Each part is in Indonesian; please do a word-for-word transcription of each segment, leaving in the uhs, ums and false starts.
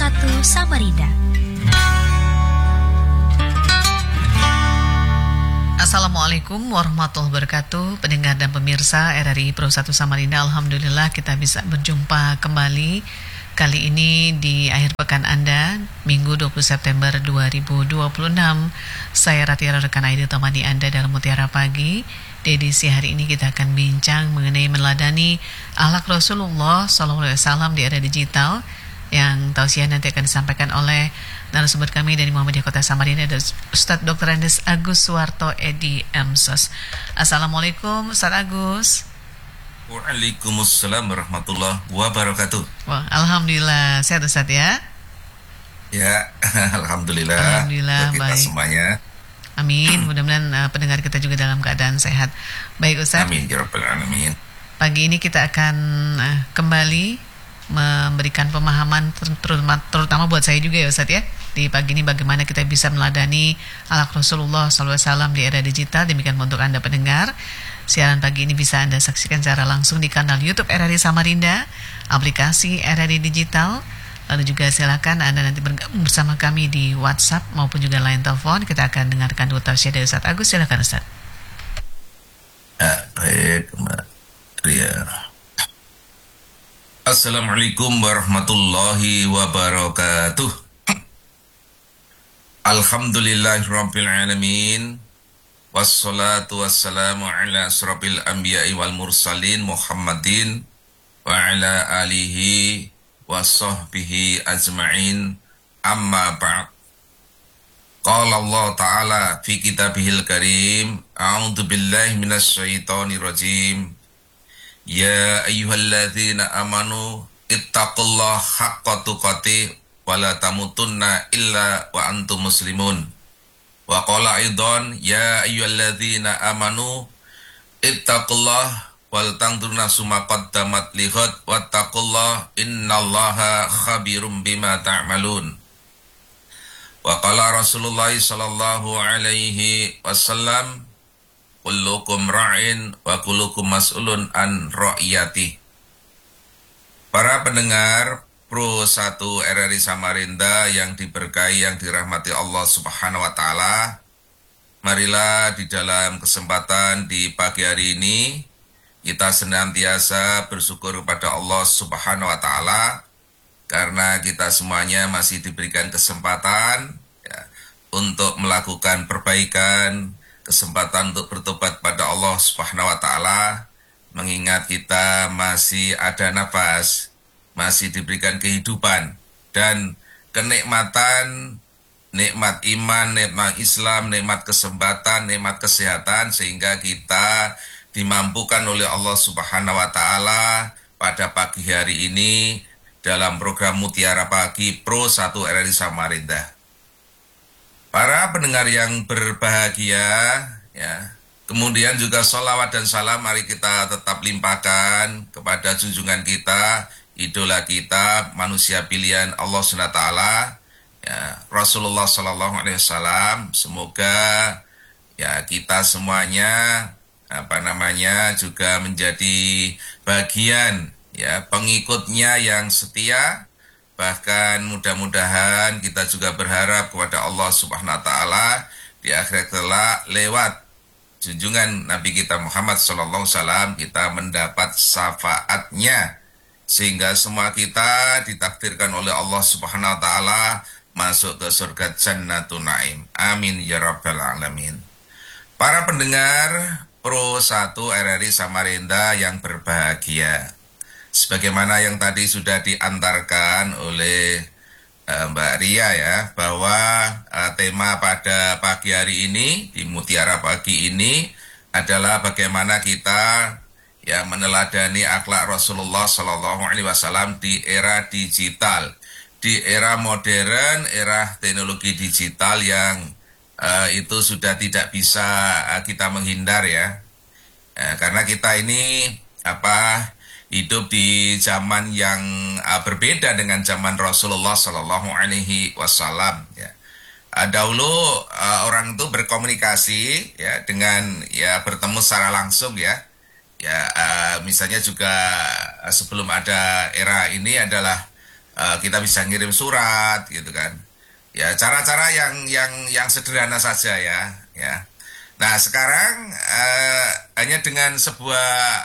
satu Samarinda. Assalamualaikum warahmatullahi wabarakatuh. Pendengar dan pemirsa R R I Pro satu Samarinda, alhamdulillah kita bisa berjumpa kembali. Kali ini di akhir pekan Anda, Minggu dua puluh September dua ribu dua puluh enam. Saya Ratira rekan Aida temani Anda dalam Mutiara Pagi. Di edisi hari ini kita akan bincang mengenai meneladani akhlak Rasulullah shallallahu alaihi wasallam di era digital, yang tausiah nanti akan disampaikan oleh narasumber kami dari Muhammadiyah Kota Samarinda, Ustadz Doktor Andes Agus Suwarto Edi M Sos. Assalamualaikum Ustadz Agus. Waalaikumsalam warahmatullahi wabarakatuh. Wah, alhamdulillah sehat Ustadz ya. Ya, alhamdulillah. Alhamdulillah kita baik. Semuanya. Amin. Mudah-mudahan uh, pendengar kita juga dalam keadaan sehat. Baik Ustadz. Amin ya rabbal alamin. Pagi ini kita akan uh, kembali memberikan pemahaman terutama, terutama buat saya juga ya Ustadz ya. Di pagi ini bagaimana kita bisa meladani akhlak Rasulullah shallallahu alaihi wasallam di era digital. Demikian untuk Anda pendengar. Siaran pagi ini bisa Anda saksikan secara langsung di kanal YouTube R R I Samarinda, aplikasi R R I Digital. Lalu juga silakan Anda nanti bergabung bersama kami di WhatsApp maupun juga line telepon. Kita akan dengarkan dua tausiah dari Ustadz Agus. Silakan Ustadz. Ya, baik Mbak Ria. Assalamualaikum warahmatullahi wabarakatuh. Alhamdulillahirabbil alamin. Wassalatu wassalamu ala asrofil anbiya'i wal mursalin Muhammadin wa ala alihi wa sahbihi ajma'in, amma ba'd. Qala Allah Ta'ala fi kitabihil karim, a'udzu billahi minasy syaithanir rajim. Ya ayyuhalladzina amanu ittaqullaha haqqa tuqatih wa la tamutunna illa wa antum muslimun. Wa qala aidan ya ayyuhalladzina amanu ittaqullaha wal tanzur nafsum ma qaddamat lighad wattaqullaha innallaha khabirum bima ta'malun. Wa qala Rasulullah sallallahu alaihi wasallam kullukum ra'in wa kullukum mas'ulun an ra'iyati. Para pendengar Pro satu R R I Samarinda yang diberkahi, yang dirahmati Allah Subhanahu wa taala, marilah di dalam kesempatan di pagi hari ini kita senantiasa bersyukur kepada Allah Subhanahu wa taala karena kita semuanya masih diberikan kesempatan ya, untuk melakukan perbaikan, kesempatan untuk bertobat pada Allah Subhanahu wa taala, mengingat kita masih ada nafas, masih diberikan kehidupan dan kenikmatan, nikmat iman, nikmat Islam, nikmat kesempatan, nikmat kesehatan, sehingga kita dimampukan oleh Allah Subhanahu wa taala pada pagi hari ini dalam program Mutiara Pagi Pro satu R R I Samarinda. Para pendengar yang berbahagia ya, kemudian juga sholawat dan salam mari kita tetap limpahkan kepada junjungan kita, idola kita, manusia pilihan Allah Subhanahu wa taala ya, Rasulullah sallallahu alaihi wasallam. Semoga ya kita semuanya apa namanya juga menjadi bagian ya pengikutnya yang setia, bahkan mudah-mudahan kita juga berharap kepada Allah Subhanahu wa taala di akhirat kelak lewat junjungan Nabi kita Muhammad sallallahu alaihi wasallam kita mendapat syafaatnya, sehingga semua kita ditakdirkan oleh Allah Subhanahu wa taala masuk ke surga Jannatun Naim. Amin ya rabbal alamin. Para pendengar Pro satu R R I Samarinda yang berbahagia, sebagaimana yang tadi sudah diantarkan oleh uh, Mbak Ria ya, bahwa uh, tema pada pagi hari ini di Mutiara Pagi ini adalah bagaimana kita ya meneladani akhlak Rasulullah Shallallahu Alaihi Wasallam di era digital, di era modern, era teknologi digital yang uh, itu sudah tidak bisa uh, kita menghindar ya, uh, karena kita ini apa hidup di zaman yang uh, berbeda dengan zaman Rasulullah Shallallahu Alaihi Wasallam ya. Uh, dahulu uh, orang itu berkomunikasi ya dengan ya bertemu secara langsung ya. Ya, uh, misalnya juga uh, sebelum ada era ini adalah uh, kita bisa ngirim surat gitu kan. Ya, cara-cara yang yang yang sederhana saja ya, ya. Nah, sekarang uh, hanya dengan sebuah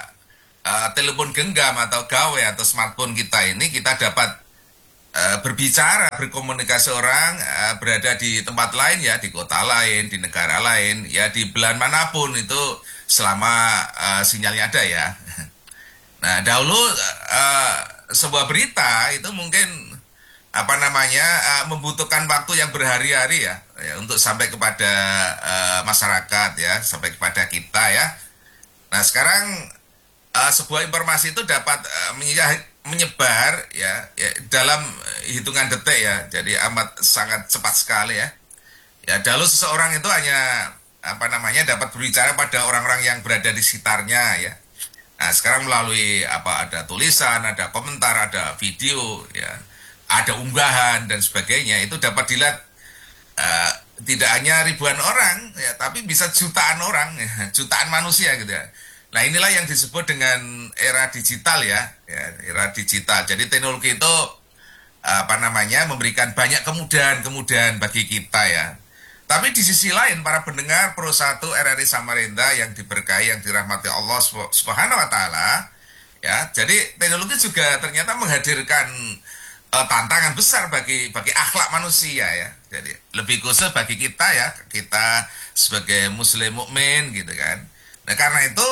uh, telepon genggam atau gawe atau smartphone kita ini kita dapat uh, berbicara, berkomunikasi orang uh, berada di tempat lain ya, di kota lain, di negara lain, ya di belahan manapun itu selama uh, sinyalnya ada ya. Nah, dahulu uh, sebuah berita itu mungkin apa namanya uh, membutuhkan waktu yang berhari-hari ya, ya untuk sampai kepada uh, masyarakat ya, sampai kepada kita ya. Nah, sekarang uh, sebuah informasi itu dapat uh, menyebar ya, ya dalam hitungan detik ya. Jadi amat sangat cepat sekali ya. Ya, dahulu seseorang itu hanya apa namanya dapat berbicara pada orang-orang yang berada di sekitarnya ya. Nah, sekarang melalui apa ada tulisan, ada komentar, ada video ya, ada unggahan dan sebagainya, itu dapat dilihat uh, tidak hanya ribuan orang ya, tapi bisa jutaan orang ya, jutaan manusia gitu ya. Nah, inilah yang disebut dengan era digital ya, ya era digital. Jadi teknologi itu apa namanya memberikan banyak kemudahan-kemudahan bagi kita ya. Tapi di sisi lain para pendengar Pro satu R R I Samarinda yang diberkahi, yang dirahmati Allah Subhanahu wa taala ya. Jadi teknologi juga ternyata menghadirkan uh, tantangan besar bagi bagi akhlak manusia ya. Jadi lebih khusus bagi kita ya, kita sebagai muslim mukmin gitu kan. Nah, karena itu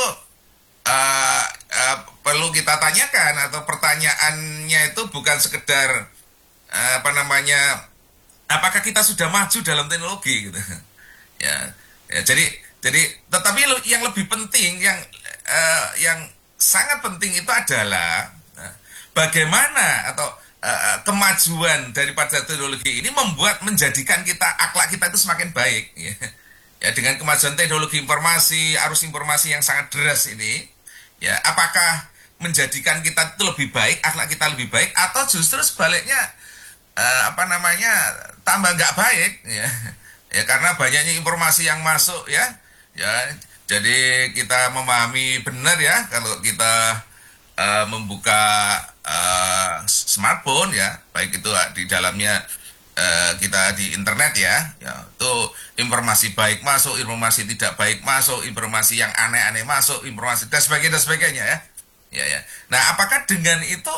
uh, uh, perlu kita tanyakan, atau pertanyaannya itu bukan sekedar uh, apa namanya apakah kita sudah maju dalam teknologi gitu ya, ya jadi jadi tetapi yang lebih penting, yang uh, yang sangat penting itu adalah uh, bagaimana atau uh, kemajuan daripada teknologi ini membuat menjadikan kita, akhlak kita itu semakin baik ya. Ya, dengan kemajuan teknologi informasi, arus informasi yang sangat deras ini ya, apakah menjadikan kita itu lebih baik, akhlak kita lebih baik, atau justru sebaliknya Uh, apa namanya tambah nggak baik ya, ya karena banyaknya informasi yang masuk ya, ya jadi kita memahami benar ya kalau kita uh, membuka uh, smartphone ya, baik itu di dalamnya uh, kita di internet ya, ya itu informasi baik masuk, informasi tidak baik masuk, informasi yang aneh-aneh masuk, informasi dan sebagainya dan sebagainya ya, ya ya. Nah, apakah dengan itu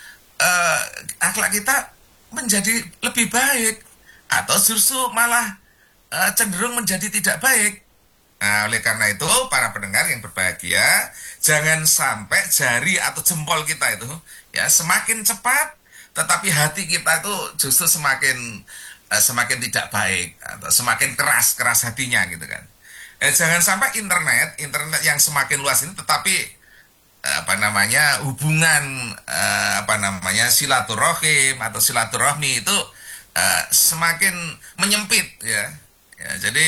uh, akhlak kita menjadi lebih baik atau justru malah uh, cenderung menjadi tidak baik? Nah, oleh karena itu para pendengar yang berbahagia, jangan sampai jari atau jempol kita itu ya semakin cepat, tetapi hati kita itu justru semakin uh, semakin tidak baik atau semakin keras keras hatinya gitu kan. Eh, jangan sampai internet internet yang semakin luas ini, tetapi apa namanya hubungan uh, apa namanya silaturahim atau silaturahmi itu uh, semakin menyempit ya, ya jadi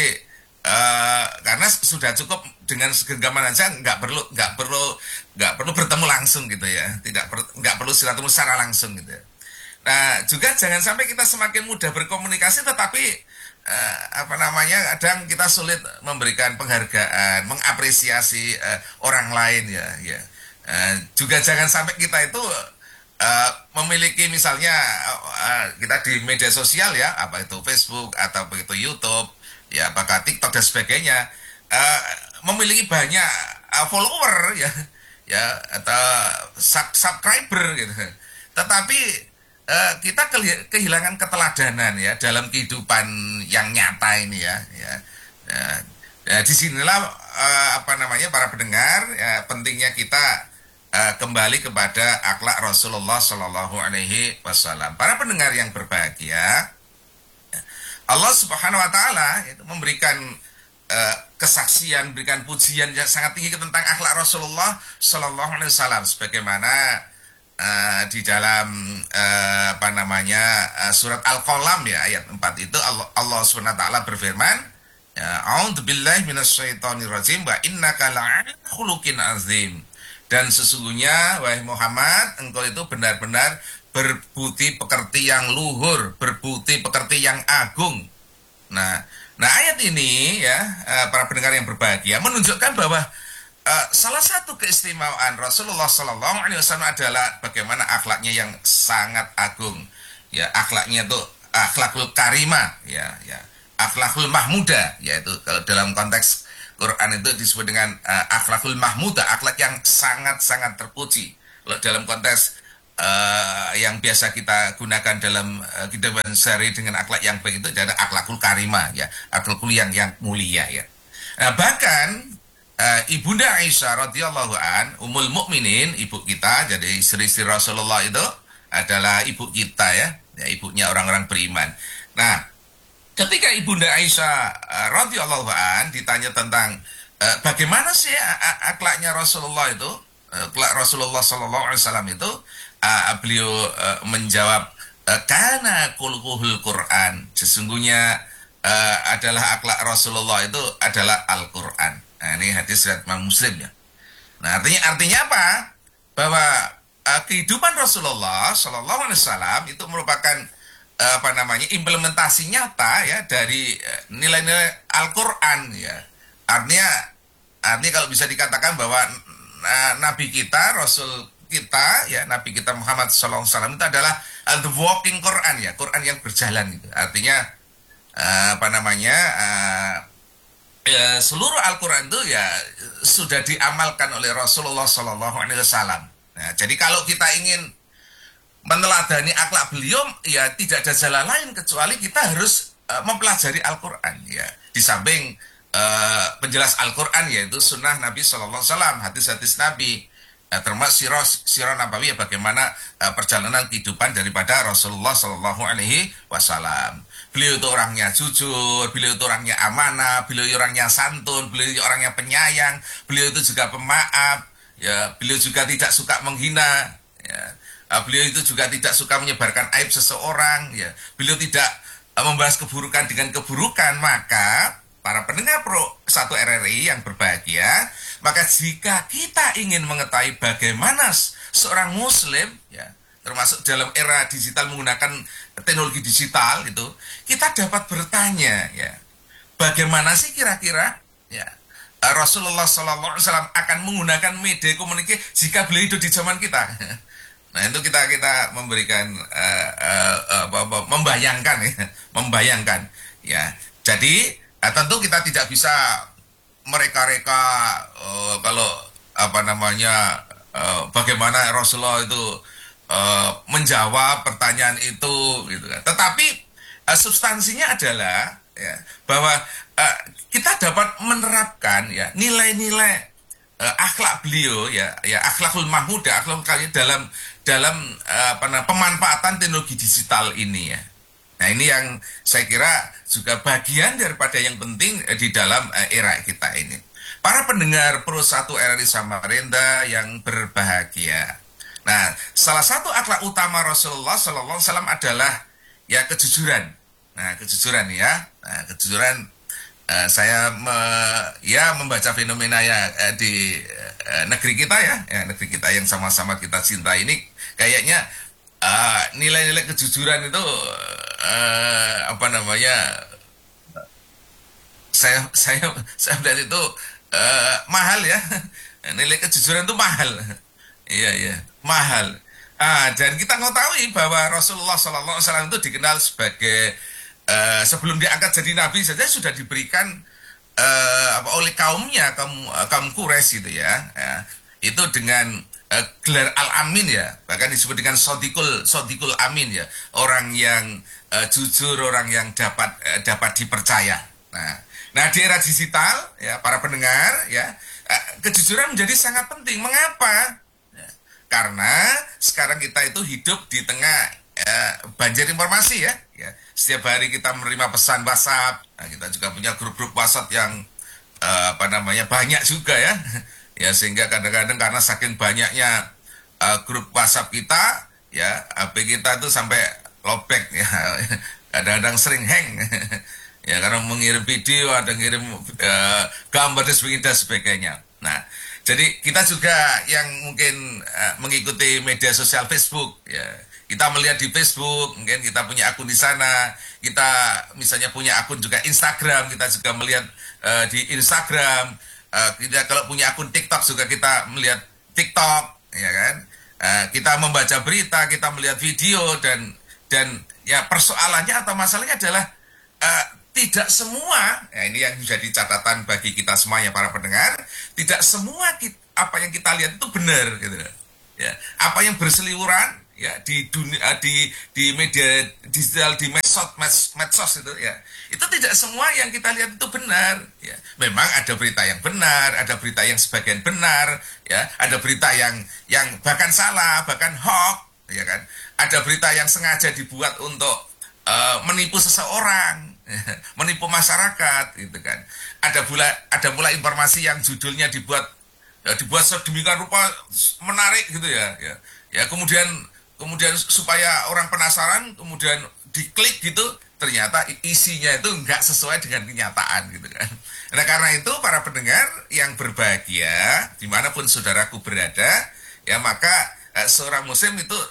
uh, karena sudah cukup dengan segenggaman aja, nggak perlu nggak perlu nggak perlu bertemu langsung gitu ya, tidak per, nggak perlu silaturahmi secara langsung gitu ya. Nah, juga jangan sampai kita semakin mudah berkomunikasi tetapi uh, apa namanya kadang kita sulit memberikan penghargaan, mengapresiasi uh, orang lain ya, ya. Uh, juga jangan sampai kita itu uh, memiliki misalnya uh, kita di media sosial ya, apa itu Facebook atau begitu YouTube ya, apakah TikTok dan sebagainya, uh, memiliki banyak uh, follower ya, ya atau sub subscriber gitu, tetapi uh, kita kehilangan keteladanan ya dalam kehidupan yang nyata ini ya, ya. Uh, ya disinilah uh, apa namanya para pendengar ya, pentingnya kita Uh, kembali kepada akhlak Rasulullah Shallallahu Alaihi Wasallam. Para pendengar yang berbahagia, Allah Subhanahu Wa Taala itu memberikan uh, kesaksian, memberikan pujian yang sangat tinggi tentang akhlak Rasulullah Shallallahu Alaihi Wasallam, sebagaimana uh, di dalam uh, apa namanya uh, surat Al-Qalam ya ayat empat itu Allah, Allah Subhanahu Wa Taala berfirman, A'udzubillahi minasyaitonirrajim wa innaka la'ala khuluqin azim. Dan sesungguhnya, wahai Muhammad, engkau itu benar-benar berbudi pekerti yang luhur, berbudi pekerti yang agung. Nah, nah ayat ini ya, para pendengar yang berbahagia, menunjukkan bahwa uh, salah satu keistimewaan Rasulullah Sallallahu Alaihi Wasallam adalah bagaimana akhlaknya yang sangat agung. Ya, akhlaknya itu akhlakul karimah, ya, ya, akhlakul mahmuda, yaitu kalau dalam konteks Quran itu disebut dengan uh, akhlakul mahmuda, akhlak yang sangat-sangat terpuji. Kalau dalam konteks uh, yang biasa kita gunakan dalam uh, kehidupan sehari dengan akhlak yang baik itu adalah akhlakul karimah, ya, akhlakul yang yang mulia, ya. Nah, bahkan uh, Ibunda Aisyah radhiyallahu an, Ummul Mukminin, ibu kita, jadi istri-istri Rasulullah itu adalah ibu kita, ya, ya, ibunya orang-orang beriman. Nah, ketika Ibunda Aisyah uh, radhiyallahu an ditanya tentang uh, bagaimana sih uh, akhlaknya Rasulullah itu, uh, akhlak Rasulullah sallallahu alaihi wasallam itu, uh, beliau uh, menjawab, uh, kana khuluquhul Quran, sesungguhnya uh, adalah akhlak Rasulullah itu adalah Al-Quran. Nah, ini hadis riwayat Imam Muslim, ya. Nah, artinya artinya apa? Bahwa uh, kehidupan Rasulullah sallallahu alaihi wasallam itu merupakan uh, apa namanya implementasi nyata, ya, dari uh, nilai-nilai Al-Quran, ya. Artinya artinya kalau bisa dikatakan bahwa uh, Nabi kita, Rasul kita, ya, Nabi kita Muhammad sallallahu alaihi wasallam itu adalah uh, the walking Quran, ya, Quran yang berjalan itu. Artinya uh, apa namanya uh, ya, seluruh Al-Quran itu ya sudah diamalkan oleh Rasulullah sallallahu alaihi wasallam. Nah, jadi kalau kita ingin meneladani akhlak beliau, ya tidak ada jalan lain kecuali kita harus uh, mempelajari Al-Quran, ya. Di samping uh, penjelas Al-Quran yaitu sunnah Nabi sallallahu alaihi wasallam, hadis-hadis Nabi, uh, termasuk sirah sirah Nabawi, ya, bagaimana uh, perjalanan kehidupan daripada Rasulullah sallallahu alaihi wasallam. Beliau itu orangnya jujur, beliau itu orangnya amanah, beliau itu orangnya santun, beliau itu orangnya penyayang, beliau itu juga pemaaf, ya, beliau juga tidak suka menghina, ya. Beliau itu juga tidak suka menyebarkan aib seseorang, ya. Beliau tidak uh, membahas keburukan dengan keburukan. Maka para pendengar Pro satu R R I yang berbahagia, maka jika kita ingin mengetahui bagaimana seorang muslim, ya, termasuk dalam era digital menggunakan teknologi digital itu, kita dapat bertanya, ya, bagaimana sih kira-kira, ya, Rasulullah sallallahu alaihi wasallam akan menggunakan media komunikasi jika beliau hidup di zaman kita. Nah, itu kita kita memberikan uh, uh, uh, uh, membayangkan, ya, membayangkan, ya. Jadi uh, tentu kita tidak bisa mereka-reka uh, kalau apa namanya uh, bagaimana Rasulullah itu Uh, menjawab pertanyaan itu, gitu kan. Tetapi uh, substansinya adalah, ya, bahwa uh, kita dapat menerapkan, ya, nilai-nilai uh, akhlak beliau, ya, ya, akhlakul mahmudah, akhlakul karimah dalam dalam uh, apa namanya pemanfaatan teknologi digital ini, ya. Nah, ini yang saya kira juga bagian daripada yang penting uh, di dalam uh, era kita ini. Para pendengar Pro satu R R I Samarinda yang berbahagia. Nah, salah satu akhlak utama Rasulullah sallallahu alaihi wasallam adalah, ya, kejujuran. Nah, kejujuran, ya. Nah, kejujuran uh, saya me, ya membaca fenomena ya uh, di uh, negeri kita, ya, ya, negeri kita yang sama-sama kita cinta ini, kayaknya uh, nilai-nilai kejujuran itu uh, apa namanya? Saya saya saya melihat itu uh, mahal, ya. Nilai kejujuran itu mahal. Iya, iya, mahal. Ah, dan kita mengetahui bahwa Rasulullah sallallahu alaihi wasallam itu dikenal sebagai uh, sebelum diangkat jadi nabi saja sudah diberikan uh, apa oleh kaumnya, kaum kaum Quraisy itu, ya, ya. Itu dengan uh, gelar Al-Amin, ya. Bahkan disebut dengan Sodikul Sodikul Amin, ya. Orang yang uh, jujur, orang yang dapat uh, dapat dipercaya. Nah, nah di era digital, ya, para pendengar, ya, uh, kejujuran menjadi sangat penting. Mengapa? Karena sekarang kita itu hidup di tengah eh, banjir informasi, ya. Ya. Setiap hari kita menerima pesan WhatsApp. Nah, kita juga punya grup-grup WhatsApp yang eh, apa namanya banyak juga, ya. Ya, sehingga kadang-kadang karena saking banyaknya eh, grup WhatsApp kita, ya, H P kita itu sampai lobek, ya. Kadang-kadang sering hang. Ya, karena mengirim video, ada ngirim eh, gambar dan sebagainya. Nah, jadi kita juga yang mungkin uh, mengikuti media sosial Facebook, ya, kita melihat di Facebook, mungkin kita punya akun di sana, kita misalnya punya akun juga Instagram, kita juga melihat uh, di Instagram, uh, kita kalau punya akun TikTok juga kita melihat TikTok, ya kan? Uh, kita membaca berita, kita melihat video dan dan ya persoalannya atau masalahnya adalah uh, tidak semua, ya ini yang menjadi catatan bagi kita semua ya para pendengar, tidak semua kita, apa yang kita lihat itu benar gitu. Ya, apa yang berseliweran ya di dunia di di media digital di medsos medsos, medsos itu ya itu tidak semua yang kita lihat itu benar ya. Memang ada berita yang benar, ada berita yang sebagian benar ya, ada berita yang yang bahkan salah, bahkan hoax ya kan, ada berita yang sengaja dibuat untuk uh, menipu seseorang, menipu masyarakat gitu kan. Ada pula ada pula informasi yang judulnya dibuat ya, dibuat sedemikian rupa menarik gitu ya ya ya kemudian kemudian supaya orang penasaran, kemudian diklik gitu, ternyata isinya itu nggak sesuai dengan kenyataan gitu kan. Nah karena itu para pendengar yang berbahagia dimanapun saudaraku berada, ya maka eh, seorang muslim itu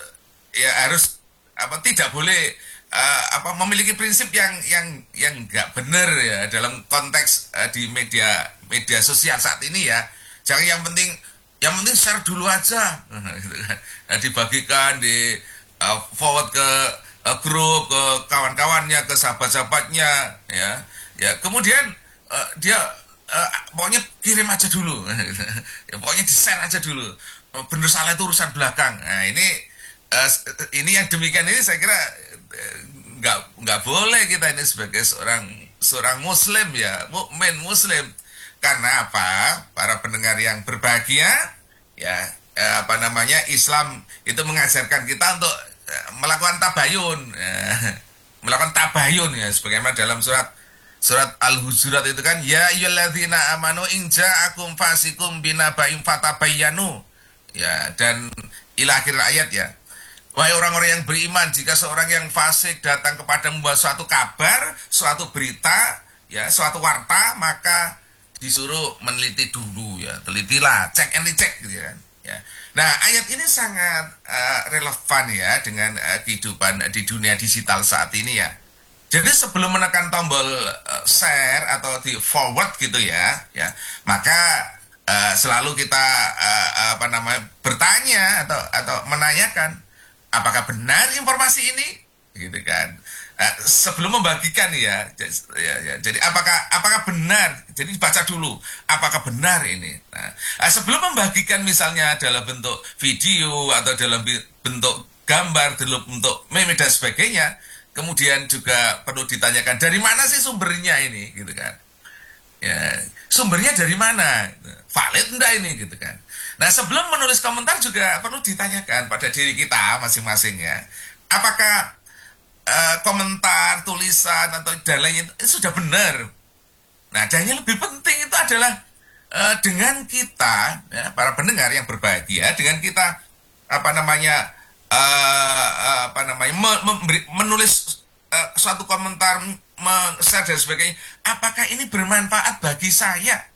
ya harus apa tidak boleh eh, apa memiliki prinsip yang yang yang nggak benar ya dalam konteks eh, di media media sosial saat ini ya. Jangan yang penting yang penting share dulu aja, gitu kan. Nah, dibagikan, di uh, forward ke uh, grup, ke kawan-kawannya, ke sahabat-sahabatnya, ya, ya. Kemudian uh, dia uh, pokoknya kirim aja dulu, ya, pokoknya di share aja dulu. Bener salah itu urusan belakang. Nah ini uh, ini yang demikian ini saya kira uh, nggak nggak boleh kita ini sebagai seorang seorang Muslim ya, mukmin Muslim. Karena apa? Para pendengar yang berbahagia, ya eh, apa namanya Islam itu mengajarkan kita untuk eh, melakukan tabayun, eh, melakukan tabayun ya, sebagaimana dalam surat surat Al-Hujurat itu kan, ya ayyuhalladzina amanu in ja'akum fasikum binaba'in fatabayyanu, ya dan ila akhir ayat ya. Wahai orang-orang yang beriman, jika seorang yang fasik datang kepada membawa suatu kabar, suatu berita, ya suatu warta, maka disuruh meneliti dulu ya, telitilah, cek and dicek gitu kan. Ya. Nah ayat ini sangat uh, relevan ya dengan uh, kehidupan di dunia digital saat ini ya. Jadi sebelum menekan tombol uh, share atau di forward gitu ya, ya maka uh, selalu kita uh, apa namanya bertanya atau atau menanyakan apakah benar informasi ini, gitu kan. Nah, sebelum membagikan ya, ya, ya, jadi apakah apakah benar? Jadi baca dulu, apakah benar ini? Nah, sebelum membagikan misalnya dalam bentuk video atau dalam bentuk gambar, dalam bentuk meme dan sebagainya, kemudian juga perlu ditanyakan dari mana sih sumbernya ini, gitu kan? Ya, sumbernya dari mana? Valid enggak ini, gitu kan? Nah, sebelum menulis komentar juga perlu ditanyakan pada diri kita masing-masing ya, apakah Uh, komentar, tulisan atau dan lainnya itu sudah benar. Nah, dan yang lebih penting itu adalah uh, dengan kita, ya, para pendengar yang berbahagia, dengan kita apa namanya, uh, uh, apa namanya, me- memberi, menulis uh, suatu komentar, share dan sebagainya. Apakah ini bermanfaat bagi saya?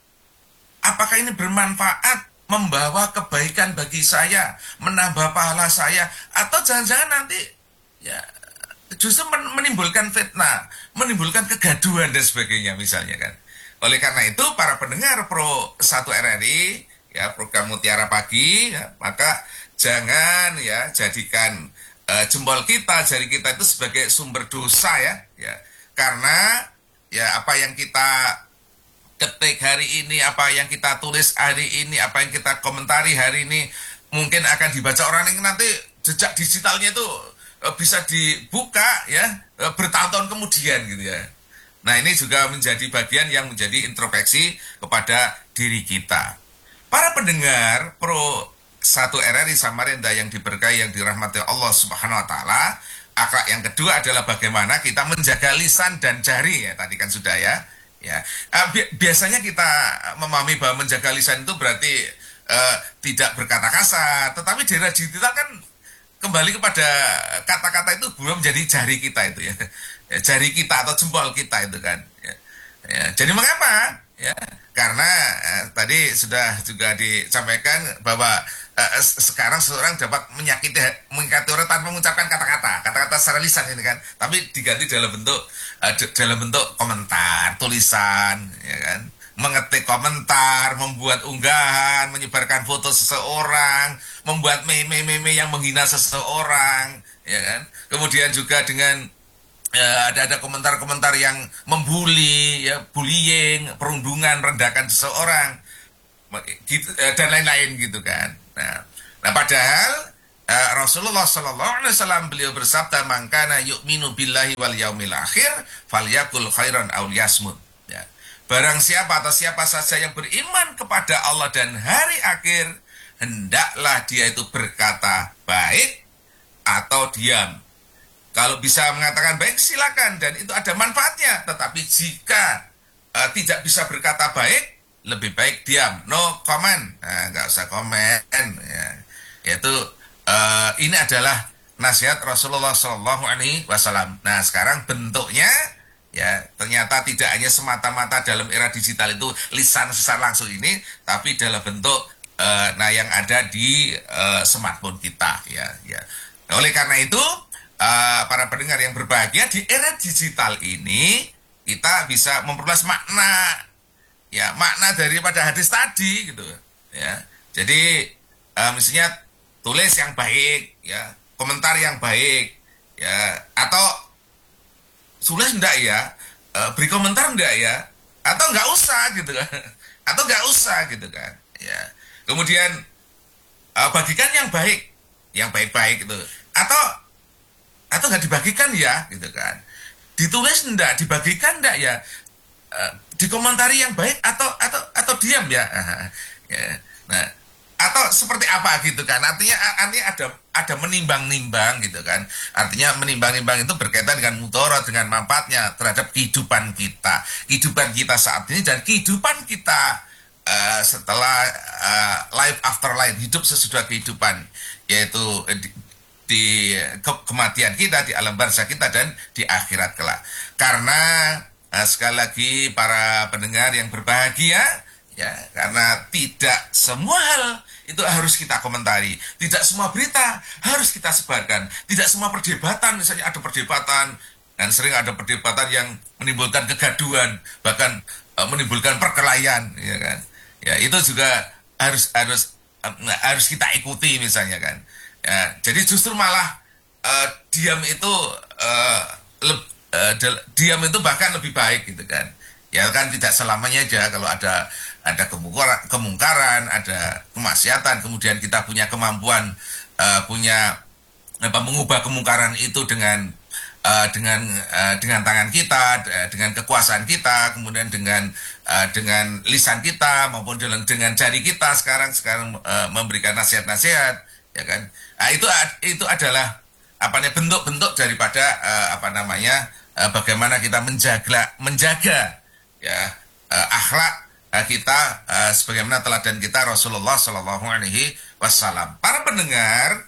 Apakah ini bermanfaat, membawa kebaikan bagi saya, menambah pahala saya, atau jangan-jangan nanti ya justru menimbulkan fitnah, menimbulkan kegaduhan dan sebagainya misalnya kan. Oleh karena itu para pendengar Pro satu R R I ya, program Mutiara Pagi ya, maka jangan ya jadikan uh, jempol kita, jari kita itu sebagai sumber dosa ya, ya. Karena ya apa yang kita ketik hari ini, apa yang kita tulis hari ini, apa yang kita komentari hari ini mungkin akan dibaca orang yang nanti jejak digitalnya itu bisa dibuka ya bertahun-tahun kemudian gitu ya. Nah ini juga menjadi bagian yang menjadi introspeksi kepada diri kita. Para pendengar Pro satu R R I Samarinda yang diberkahi, yang dirahmati Allah Subhanahu Wa Taala, akhlak yang kedua adalah bagaimana kita menjaga lisan dan jari ya. Tadi kan sudah ya. Ya biasanya kita memahami bahwa menjaga lisan itu berarti uh, tidak berkata kasar, tetapi di era digital kan kembali kepada kata-kata itu belum menjadi jari kita itu ya. Ya jari kita atau jempol kita itu kan ya. Ya, jadi mengapa ya, karena eh, tadi sudah juga disampaikan bahwa eh, sekarang seseorang dapat menyakiti menyakiti orang tanpa mengucapkan kata-kata kata-kata secara lisan ini kan, tapi diganti dalam bentuk eh, dalam bentuk komentar, tulisan ya kan, mengetik komentar, membuat unggahan, menyebarkan foto seseorang, membuat meme-meme yang menghina seseorang, ya kan? Kemudian juga dengan ya, ada ada komentar-komentar yang membuli, ya, bullying, perundungan, merendahkan seseorang, gitu, dan lain-lain gitu kan. Nah, nah padahal uh, Rasulullah Sallallahu Alaihi Wasallam beliau bersabda, "Mangkana yu'minu billahi wal yaumil akhir, falyakul khairan aw liyasmut." Ya. Barang siapa atau siapa saja yang beriman kepada Allah dan hari akhir, hendaklah dia itu berkata baik atau diam. Kalau bisa mengatakan baik silakan dan itu ada manfaatnya. Tetapi jika uh, tidak bisa berkata baik, lebih baik diam, no comment, nah, nggak usah komen. Ya. Yaitu uh, ini adalah nasihat Rasulullah Shallallahu Alaihi Wasallam. Nah sekarang bentuknya ya ternyata tidak hanya semata-mata dalam era digital itu lisan secara langsung ini, tapi dalam bentuk uh, nah yang ada di uh, smartphone kita. Ya, ya. Oleh karena itu Uh, para pendengar yang berbahagia, di era digital ini kita bisa memperluas makna, ya makna daripada hadis tadi gitu, ya. Jadi uh, misalnya tulis yang baik, ya komentar yang baik, ya atau tulis enggak ya, uh, beri komentar enggak ya, atau enggak usah gitu kan, atau enggak usah gitu kan, ya. Kemudian uh, bagikan yang baik, yang baik-baik itu, atau atau nggak dibagikan ya gitu kan, ditulis enggak, dibagikan enggak ya, uh, dikomentari yang baik atau atau atau diam ya, ya. Nah atau seperti apa gitu kan, artinya artinya ada ada menimbang-nimbang gitu kan, artinya menimbang-nimbang itu berkaitan dengan mudarat, dengan manfaatnya terhadap kehidupan kita kehidupan kita saat ini dan kehidupan kita uh, setelah uh, life after life, hidup sesudah kehidupan, yaitu uh, di ke kematian kita, di alam barzah kita, dan di akhirat kelak. Karena uh, sekali lagi para pendengar yang berbahagia, ya, karena tidak semua hal itu harus kita komentari, tidak semua berita harus kita sebarkan, tidak semua perdebatan, misalnya ada perdebatan dan sering ada perdebatan yang menimbulkan kegaduhan, bahkan uh, menimbulkan perkelahian, ya kan? Ya itu juga harus harus uh, harus kita ikuti misalnya kan. Ya, jadi justru malah uh, diam itu uh, le, uh, diam itu bahkan lebih baik gitu kan. Ya kan tidak selamanya aja kalau ada ada kemungkaran, kemungkaran, ada kemaksiatan, kemudian kita punya kemampuan uh, punya apa mengubah kemungkaran itu dengan uh, dengan uh, dengan tangan kita, dengan kekuasaan kita, kemudian dengan uh, dengan lisan kita maupun dengan dengan jari kita sekarang sekarang uh, memberikan nasihat-nasihat, ya kan. Nah, itu itu adalah apa namanya bentuk-bentuk daripada uh, apa namanya uh, bagaimana kita menjaga menjaga ya uh, akhlak uh, kita uh, sebagaimana teladan kita Rasulullah Shallallahu Alaihi Wasallam. Para pendengar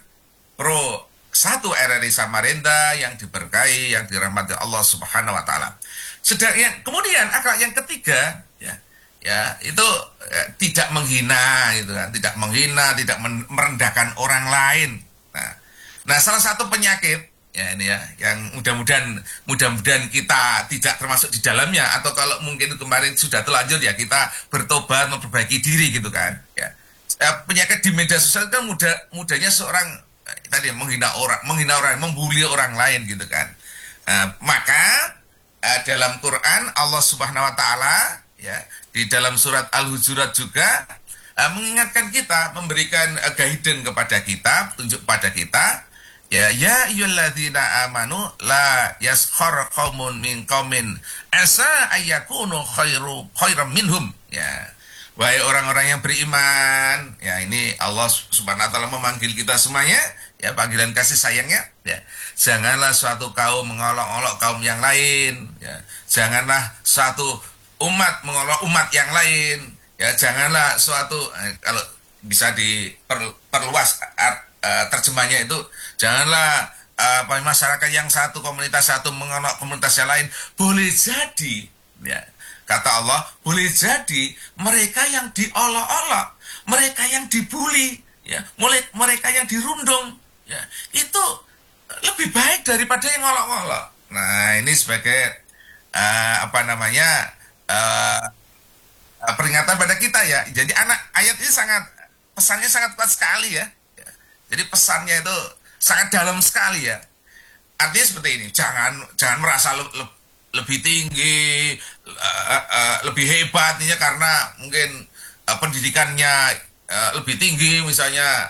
pro satu R R I Samarinda yang diberkahi, yang dirahmati Allah Subhanahu Wa Taala. Sedang yang kemudian akhlak yang ketiga, ya ya itu ya, tidak menghina gitu kan, tidak menghina, tidak merendahkan orang lain. Nah, nah salah satu penyakit ya ini ya yang mudah-mudahan mudah-mudahan kita tidak termasuk di dalamnya, atau kalau mungkin kemarin sudah terlanjur ya kita bertobat, memperbaiki diri gitu kan. Ya, penyakit di media sosial kan mudah mudahnya seorang eh, tadi menghina orang, menghina orang, membuli orang lain gitu kan. Nah, maka eh, dalam Quran Allah Subhanahu Wa Taala ya di dalam surat Al-Hujurat juga uh, mengingatkan kita, memberikan uh, guidance kepada kita, tunjuk pada kita, ya ya ayyuhalladzina amanu la yaskhar qaumun min qaumin asa ayyakunu khairu khairam minhum, ya wahai orang-orang yang beriman, ya ini Allah Subhanahu wa taala memanggil kita semuanya, ya panggilan kasih sayangnya, ya janganlah suatu kaum mengolok-olok kaum yang lain, ya janganlah suatu umat mengolok umat yang lain, ya janganlah suatu eh, kalau bisa diperluas uh, terjemahnya itu janganlah uh, masyarakat yang satu, komunitas satu mengolok komunitas yang lain. Boleh jadi ya kata Allah, boleh jadi mereka yang diolok-olok, mereka yang dibully, ya mulai mereka yang dirundung, ya itu lebih baik daripada yang ngolok-ngolok. Nah ini sebagai uh, apa namanya Uh, uh, peringatan pada kita ya. Jadi anak ayat ini sangat pesannya sangat kuat sekali ya. Ya. Jadi pesannya itu sangat dalam sekali ya. Artinya seperti ini, jangan jangan merasa le, le, lebih tinggi, uh, uh, lebih hebat ya karena mungkin uh, pendidikannya uh, lebih tinggi misalnya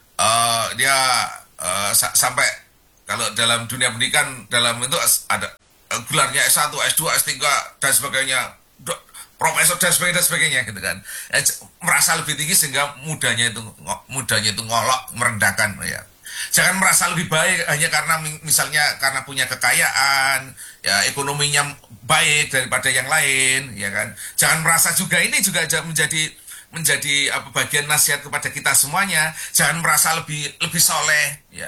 uh, dia uh, sa sampai kalau dalam dunia pendidikan dalam itu ada uh, gelarnya S satu, S dua, S tiga dan sebagainya, profesor dan sebagainya, dan sebagainya gitu kan. Ya, merasa lebih tinggi sehingga mudanya itu mudanya itu ngolok, merendahkan ya. Jangan merasa lebih baik hanya karena misalnya karena punya kekayaan, ya ekonominya baik daripada yang lain, ya kan. Jangan merasa juga ini juga menjadi menjadi apa bagian nasihat kepada kita semuanya. Jangan merasa lebih lebih soleh, ya,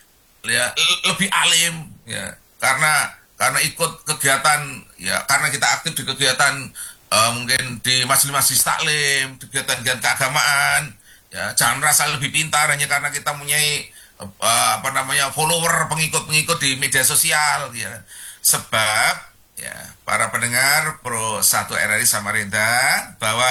ya lebih alim, ya, karena karena ikut kegiatan, ya, karena kita aktif di kegiatan uh, mungkin di majelis-majelis taklim, kegiatan-kegiatan keagamaan, ya. Jangan merasa lebih pintar hanya karena kita mempunyai Uh, apa namanya follower, pengikut-pengikut di media sosial ya. Sebab ya para pendengar Pro satu R R I Samarinda bahwa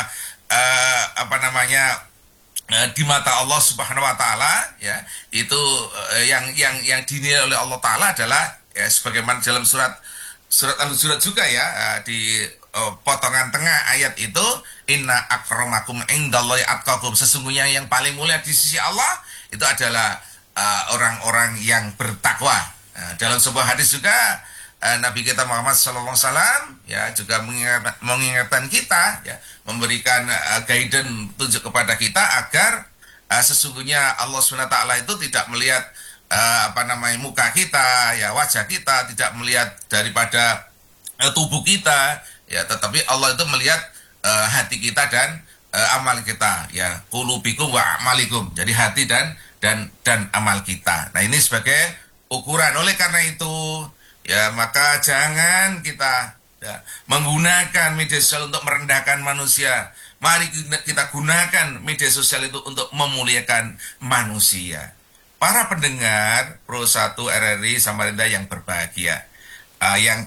uh, apa namanya uh, di mata Allah Subhanahu wa taala ya itu uh, yang yang yang dinilai oleh Allah taala adalah ya sebagaimana dalam surat surat Al-Hujurat juga ya uh, di uh, potongan tengah ayat itu, inna akramakum indallahi atqakum, sesungguhnya yang paling mulia di sisi Allah itu adalah orang-orang uh, yang bertakwa. Nah, dalam sebuah hadis juga uh, Nabi kita Muhammad Sallallahu Alaihi Wasallam ya juga mengingat, mengingatkan kita, ya, memberikan uh, guidance tunjuk kepada kita agar uh, sesungguhnya Allah Subhanahu Wa Taala itu tidak melihat uh, apa namanya muka kita, ya wajah kita, tidak melihat daripada uh, tubuh kita, ya, tetapi Allah itu melihat uh, hati kita dan uh, amal kita, ya, qulubikum wa amalikum. Jadi hati dan dan dan amal kita. Nah, ini sebagai ukuran. Oleh karena itu, ya maka jangan kita ya, menggunakan media sosial untuk merendahkan manusia. Mari kita gunakan media sosial itu untuk memuliakan manusia. Para pendengar Pro satu R R I Samarinda yang berbahagia. Uh, yang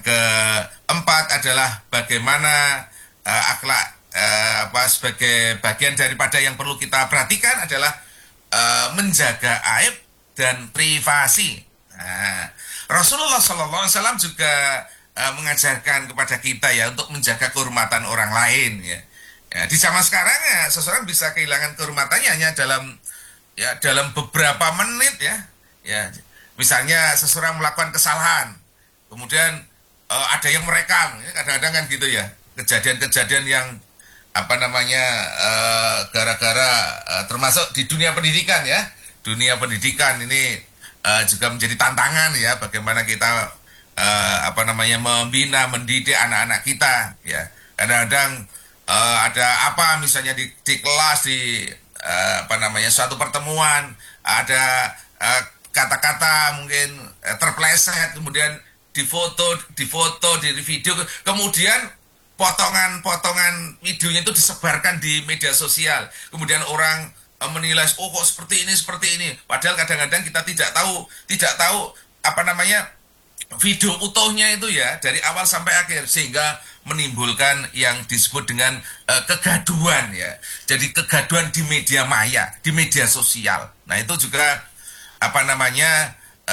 keempat adalah bagaimana uh, akhlak uh, apa sebagai bagian daripada yang perlu kita perhatikan adalah Uh, menjaga aib dan privasi. Nah, Rasulullah Shallallahu Alaihi Wasallam juga uh, mengajarkan kepada kita ya untuk menjaga kehormatan orang lain. Ya, ya di zaman sekarang ya seseorang bisa kehilangan kehormatannya hanya dalam ya dalam beberapa menit ya. Ya, misalnya seseorang melakukan kesalahan, kemudian uh, ada yang merekam. Ya, kadang-kadang kan gitu ya, kejadian-kejadian yang apa namanya uh, gara-gara uh, termasuk di dunia pendidikan ya, dunia pendidikan ini uh, juga menjadi tantangan ya, bagaimana kita uh, apa namanya membina, mendidik anak-anak kita ya. Kadang-kadang uh, ada apa misalnya di, di kelas di uh, apa namanya suatu pertemuan ada uh, kata-kata mungkin uh, terpleset, kemudian difoto, difoto, di video, kemudian potongan-potongan videonya itu disebarkan di media sosial. Kemudian orang uh, menilai, oh kok seperti ini, seperti ini. Padahal kadang-kadang kita tidak tahu, tidak tahu apa namanya video utuhnya itu ya, dari awal sampai akhir. Sehingga menimbulkan yang disebut dengan uh, kegaduhan ya. Jadi kegaduhan di media maya, di media sosial. Nah itu juga apa namanya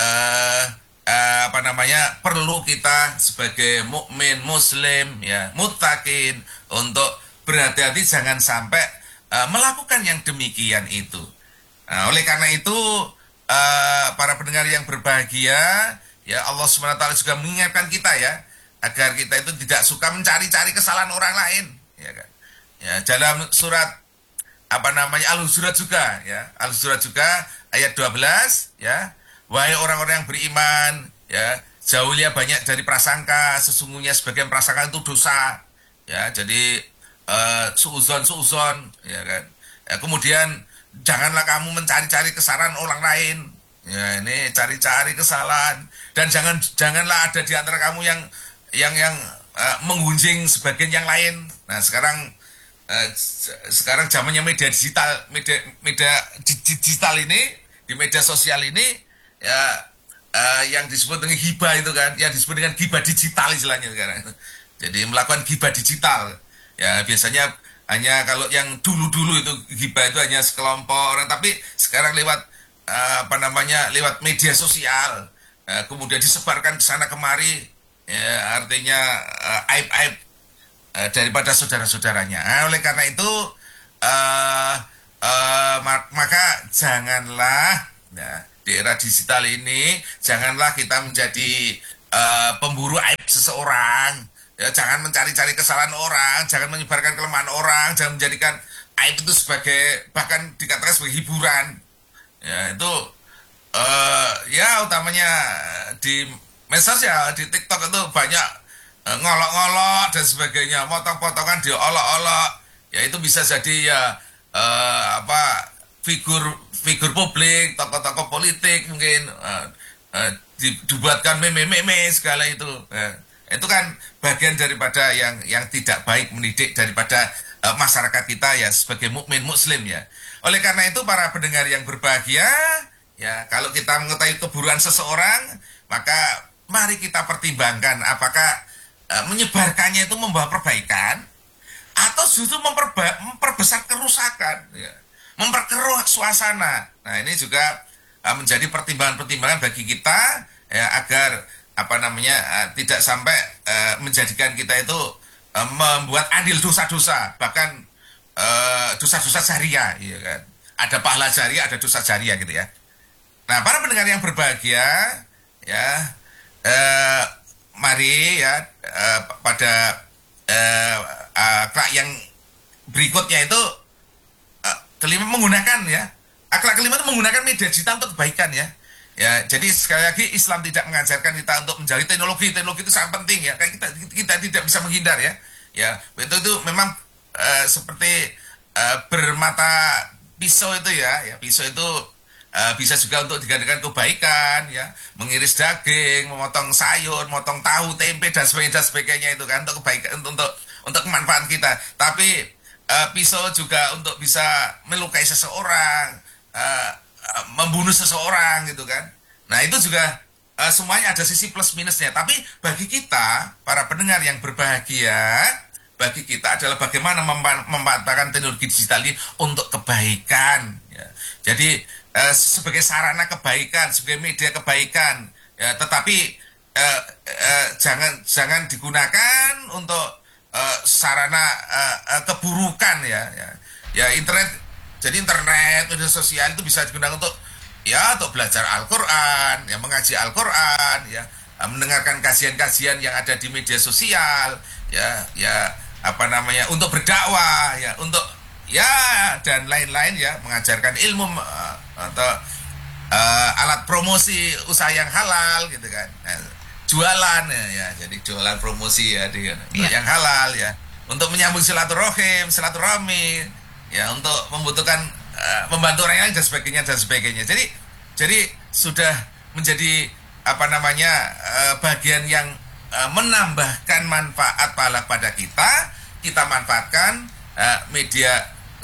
uh, Uh, apa namanya perlu kita sebagai mukmin muslim ya muttaqin untuk berhati-hati jangan sampai uh, melakukan yang demikian itu. Nah, oleh karena itu uh, para pendengar yang berbahagia ya, Allah Subhanahu wa taala juga mengingatkan kita ya agar kita itu tidak suka mencari-cari kesalahan orang lain ya kan. Ya, dalam surat apa namanya Al-Hujurat juga ya, Al-Hujurat juga ayat dua belas ya. Wahai orang-orang yang beriman, ya, jauhilah banyak dari prasangka, sesungguhnya sebagian prasangka itu dosa. Ya, jadi uh, suuzon suuzon, ya kan. Ya, kemudian janganlah kamu mencari-cari kesalahan orang lain. Ya, ini cari-cari kesalahan dan jangan janganlah ada di antara kamu yang yang yang uh, menggunjing sebagian yang lain. Nah, sekarang uh, sekarang zamannya media digital, media media digital ini, di media sosial ini ya uh, yang disebut dengan gibah itu kan, yang disebut dengan gibah digital istilahnya sekarang. Jadi melakukan gibah digital. Ya biasanya hanya kalau yang dulu-dulu itu ghibah itu hanya sekelompok orang, tapi sekarang lewat uh, apa namanya lewat media sosial, uh, kemudian disebarkan ke sana kemari, ya, artinya uh, aib-aib uh, daripada saudara-saudaranya. Nah, oleh karena itu uh, uh, maka janganlah ya, di era digital ini janganlah kita menjadi uh, pemburu aib seseorang. Ya, jangan mencari-cari kesalahan orang, jangan menyebarkan kelemahan orang, jangan menjadikan aib itu sebagai, bahkan dikatakan sebagai hiburan. Ya, itu uh, ya utamanya di media sosial, di TikTok itu banyak uh, ngolok-ngolok dan sebagainya, potong-potongan diolok-olok. Ya itu bisa jadi ya uh, apa figur figur publik, tokoh-tokoh politik mungkin uh, uh, dibuatkan meme-meme segala itu. Uh, itu kan bagian daripada yang yang tidak baik, mendidik daripada uh, masyarakat kita ya sebagai mukmin muslim ya. Oleh karena itu para pendengar yang berbahagia ya, kalau kita mengetahui keburukan seseorang, maka mari kita pertimbangkan apakah uh, menyebarkannya itu membawa perbaikan atau justru memperba- memperbesar kerusakan ya, memperkeruh suasana. Nah, ini juga uh, menjadi pertimbangan-pertimbangan bagi kita ya, agar apa namanya uh, tidak sampai uh, menjadikan kita itu uh, membuat andil dosa-dosa, bahkan uh, dosa-dosa jariah, ya kan? Ada pahala jariah, ada dosa jariah gitu ya. Nah, para pendengar yang berbahagia, ya, uh, mari ya uh, pada uh, uh, akhlak yang berikutnya itu uh, kelima menggunakan ya, akhlak kelima itu menggunakan media digital untuk kebaikan ya. Ya, jadi sekali lagi Islam tidak mengajarkan kita untuk menjadi teknologi. Teknologi itu sangat penting ya. Kayak kita kita tidak bisa menghindar ya. Ya, itu itu memang uh, seperti uh, bermata pisau itu ya. Ya, pisau itu uh, bisa juga untuk digandakan kebaikan ya. Mengiris daging, memotong sayur, memotong tahu, tempe dan sebagainya, dan sebagainya itu kan untuk kebaikan, untuk untuk, untuk kemanfaatan kita. Tapi uh, pisau juga untuk bisa melukai seseorang, uh, membunuh seseorang gitu kan. Nah, itu juga uh, semuanya ada sisi plus minusnya. Tapi bagi kita para pendengar yang berbahagia, bagi kita adalah bagaimana mempa- memanfaatkan teknologi digital ini untuk kebaikan ya. Jadi uh, sebagai sarana kebaikan, sebagai media kebaikan ya, tetapi uh, uh, jangan jangan digunakan untuk uh, sarana uh, uh, keburukan ya, ya. Ya, internet. Jadi internet, media sosial itu bisa digunakan untuk ya untuk belajar Al-Quran, ya mengaji Al-Quran, ya mendengarkan kajian-kajian yang ada di media sosial, ya ya apa namanya untuk berdakwah, ya untuk ya dan lain-lain ya, mengajarkan ilmu uh, atau uh, alat promosi usaha yang halal gitu kan, nah, jualan ya, ya jadi jualan promosi ya, di, untuk yeah. yang halal ya, untuk menyambung silaturahim, silaturahmi. Ya, untuk membutuhkan uh, membantu orang lain dan sebagainya dan sebagainya. Jadi jadi sudah menjadi apa namanya uh, bagian yang uh, menambahkan manfaat pahala pada kita. Kita manfaatkan uh, media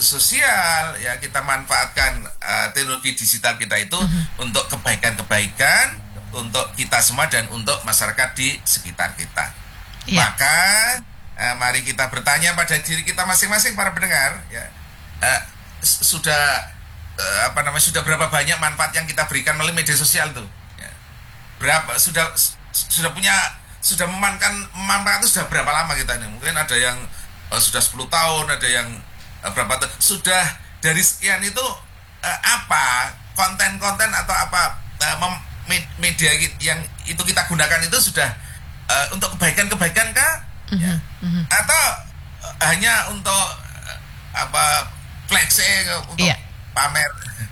sosial ya, kita manfaatkan uh, teknologi digital kita itu uh-huh. untuk kebaikan-kebaikan untuk kita semua dan untuk masyarakat di sekitar kita. Yeah. Maka uh, mari kita bertanya pada diri kita masing-masing para pendengar ya. Uh, sudah uh, apa namanya sudah berapa banyak manfaat yang kita berikan melalui media sosial tuh ya. Berapa sudah sudah punya sudah memanfaatkan manfaat itu sudah berapa lama kita ini, mungkin ada yang uh, sudah sepuluh tahun, ada yang uh, berapa tuh sudah dari sekian itu uh, apa konten-konten atau apa uh, mem- media yang itu kita gunakan itu sudah uh, untuk kebaikan-kebaikan kah mm-hmm. ya? Mm-hmm. Atau uh, hanya untuk uh, apa flexing untuk iya. pamer.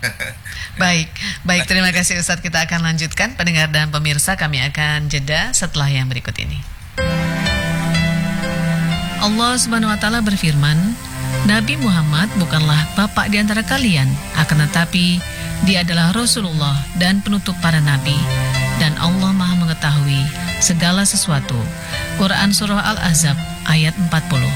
Baik, baik terima kasih Ustadz. Kita akan lanjutkan pendengar dan pemirsa, kami akan jeda setelah yang berikut ini. Allah Subhanahu wa taala berfirman, Nabi Muhammad bukanlah bapak di antara kalian, akan tetapi dia adalah Rasulullah dan penutup para nabi, dan Allah Maha mengetahui segala sesuatu. Quran Surah Al-Ahzab ayat empat puluh.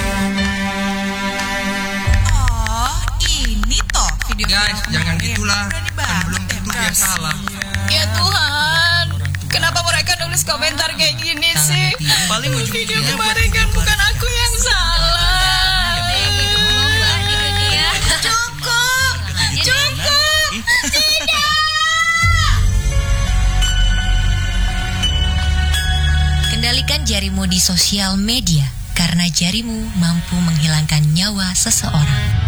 Guys, jangan gitulah, kan belum tentu dia salah. Ya Tuhan, kenapa mereka nulis komentar kayak gini sih? Paling ujung-ujungnya kemarin kan bukan aku yang salah. Kendalikan jarimu di sosial media, karena jarimu mampu menghilangkan nyawa seseorang.